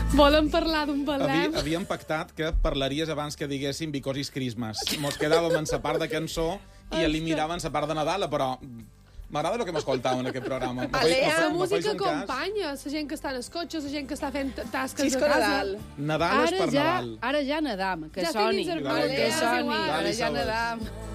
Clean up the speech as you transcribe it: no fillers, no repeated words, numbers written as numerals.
Volen parlar d'un Belém? Havíem pactat que parlaries abans que diguéssim Because it's Christmas. Mos quedàvem en sa part de cançó i eliminaven sa part de Nadal, però m'agrada el que m'escoltàvem en aquest programa. La música acompanya la gent que està en el cotxe, la gent que està fent tasques a casa. Nadal és per Nadal. Ara ja nedam, que Ja soni. tenim germans, Que soni, Dale, ara ja soles. nedam.